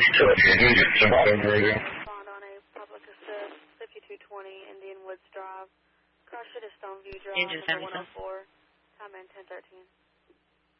Respond on a public assist, 5220 Indian Woods Drive. Car should have Stoneview Drive, Engine number 77. 104, time in 1013.